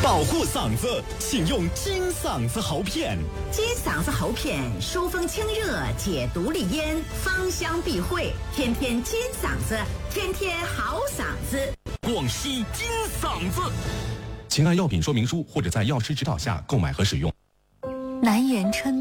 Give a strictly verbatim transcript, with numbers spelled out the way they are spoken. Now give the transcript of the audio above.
保护嗓子，请用金嗓子喉片。 金嗓子喉片疏风清热，解毒利咽，芳香避秽，天天金嗓子，天天好嗓子。 广西金嗓子。 请按药品说明书或者在药师指导下购买和使用。 南园春